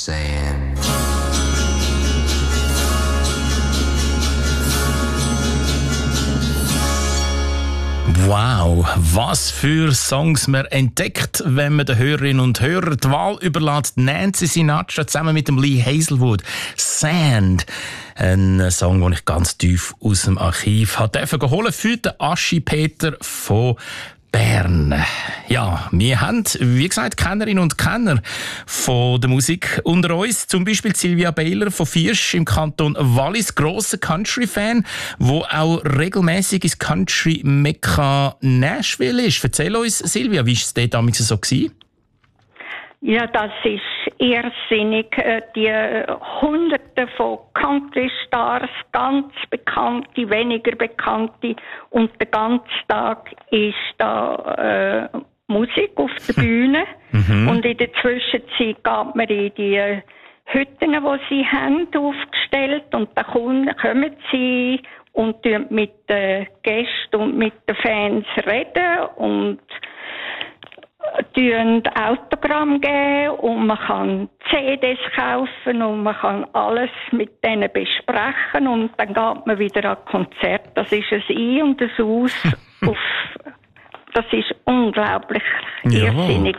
sand. Wow, was für Songs man entdeckt, wenn man den Hörerinnen und Hörern die Wahl überlässt. Nancy Sinatra zusammen mit dem Lee Hazelwood. Sand. Ein Song, den ich ganz tief aus dem Archiv habe geholt für den Aschi Peter von Bern. Ja, wir haben, wie gesagt, Kennerinnen und Kenner von der Musik unter uns. Zum Beispiel Sylvia Baylor von Viersch im Kanton Wallis, grosser Country-Fan, wo auch regelmäßig ins Country-Mekka Nashville ist. Erzähl uns, Sylvia, wie war es dort damals so gewesen? Ja, das ist irrsinnig. Die Hunderte von Country-Stars, ganz bekannte, weniger bekannte. Und den ganzen Tag ist da Musik auf der Bühne. Und in der Zwischenzeit geht man in die Hütten, die sie haben, aufgestellt. Und dann kommen sie und mit den Gästen und mit den Fans reden und Autogramm geben und man kann CDs kaufen und man kann alles mit denen besprechen und dann geht man wieder an Konzert. Das ist ein Ein- und ein Aus. Das ist unglaublich irrsinnig.